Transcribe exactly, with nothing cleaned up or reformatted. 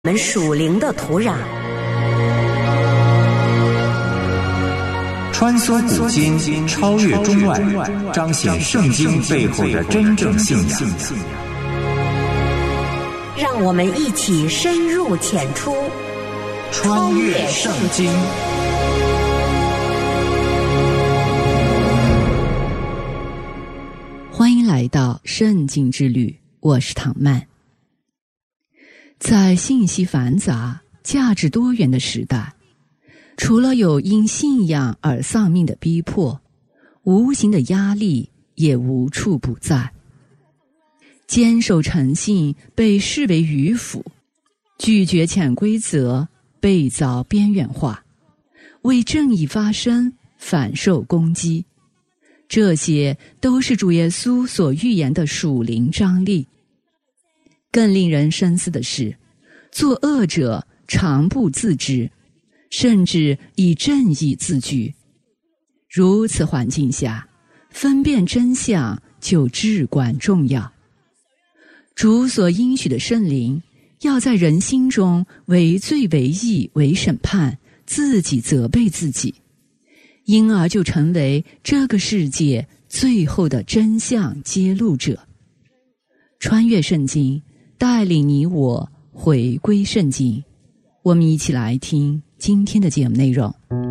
们属灵的土壤， 穿梭古今，超越中外，彰显圣经背后的真正信仰。 让我们一起深入浅出， 穿越圣经。 欢迎来到圣经之旅，我是唐曼。在信息繁杂、价值多元的时代，除了有因信仰而丧命的逼迫，无形的压力也无处不在。坚守诚信被视为迂腐，拒绝潜规则被遭边缘化，为正义发声反受攻击，这些都是主耶稣所预言的属灵张力。更令人深思的是，作恶者常不自知，甚至以正义自居。如此环境下，分辨真相就至关重要。主所应许的圣灵，要在人心中为罪为义为审判，自己责备自己，因而就成为这个世界最后的真相揭露者。穿越圣经，带领你我回归圣经，我们一起来听今天的节目内容。